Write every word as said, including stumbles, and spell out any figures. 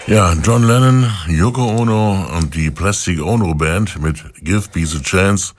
Ja, John Lennon, Yoko Ono und die Plastic Ono Band mit Give Peace a Chance